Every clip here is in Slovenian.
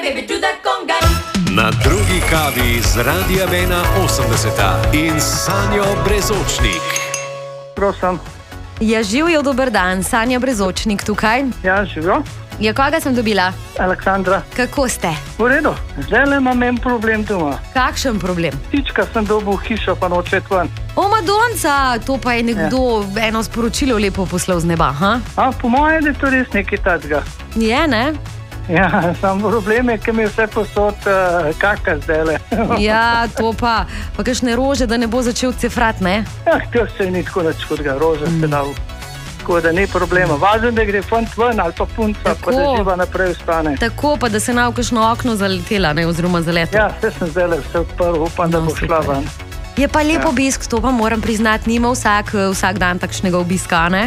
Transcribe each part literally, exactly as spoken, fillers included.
baby, do that conga. Na drugi kavi z Radia Ena osemdeseta in Sanjo Brezočnik. Prosim. Ja, živijo, dober dan, Sanja Brezočnik tukaj. Ja, živijo. Ja, koga sem dobila? Aleksandra. Kako ste? V redu. Zdaj le imam en problem doma. Kakšen problem? Ptička sem dobil v hišo, pa noče ven. O, Madonca, to pa je nekdo ja. eno sporočilo lepo poslal z neba, ha? A, po mojem je to res nekaj takega. Je, ne? Ja, sam problem je, ker mi je vse posod uh, kaka zdajle. Ja, to pa. Pa kakšne rože, da ne bo začel cefrat, ne? Ja, to se ni tako nič kodga, rože mm. se dal. Tako da ni problema. Važno, da gre fant ven ali pa punca, tako, pa da živa naprej ostane. Tako, pa da se na kakšno okno zaletela, ne, oziroma zaletela. Ja, vse sem zdajle vse odprl, upam, no, da bo šla ven. Je pa lep ja. obisk, to pa moram priznati, nima vsak, vsak dan takšnega obiska, ne?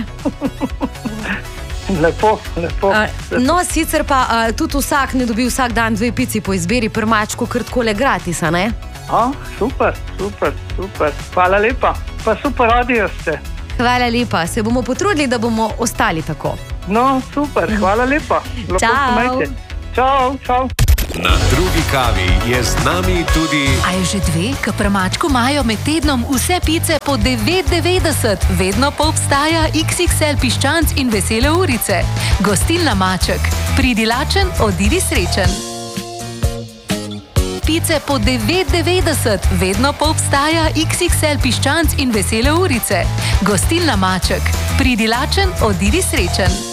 Lepo, lepo. A, no, sicer pa a, tudi vsak ne dobi vsak dan dve pici po izbiri, prmačko kar takole gratis, a ne? A, super, super, super. Hvala lepa. Pa super radio ste. Hvala lepa, se bomo potrudili, da bomo ostali tako. No, super, hvala lepa. Lepo čau. Čau, čau. Na drugi kavi je z nami tudi... A je že dve, ki prmačku imajo med tednom vse pice po devet devetdeset. Vedno pa obstaja iks iks el piščanc in vesele urice. Gostilna Maček. Pridi lačen, odidi srečen. Pice po devet devetdeset. Vedno pa obstaja iks iks el piščanc in vesele urice. Gostilna Maček. Pridi lačen, odidi srečen.